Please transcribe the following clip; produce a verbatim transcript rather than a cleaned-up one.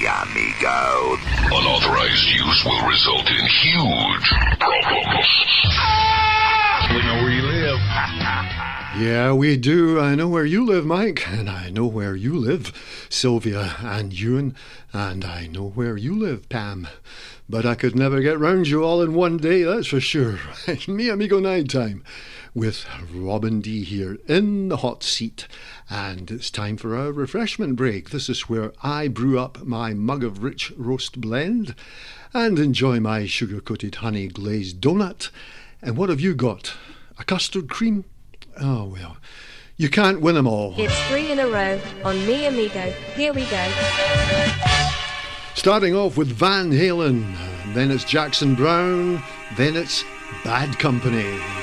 amigo. Unauthorized use will result in huge problems. We know where you live. Yeah, we do. I know where you live, Mike, and I know where you live, Sylvia and Ewan, and I know where you live, Pam. But I could never get round you all in one day, that's for sure. Me Amigo Night Time with Robin D here in the hot seat. And it's time for our refreshment break. This is where I brew up my mug of rich roast blend and enjoy my sugar-coated honey glazed donut. And what have you got? A custard cream? Oh, well, you can't win them all. It's three in a row on Me Amigo. Here we go. Starting off with Van Halen, then it's Jackson Browne, then it's Bad Company.